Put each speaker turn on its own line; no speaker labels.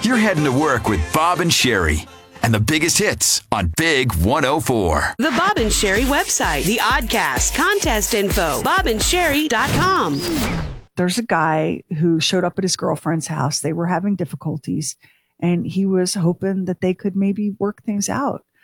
You're heading to work with Bob and Sherry and the biggest hits on Big 104.
The Bob and Sherry website, the Oddcast, contest info, bobandSherry.com.
There's a guy who showed up at his girlfriend's house. They were having difficulties, and he was hoping that they could maybe work things out.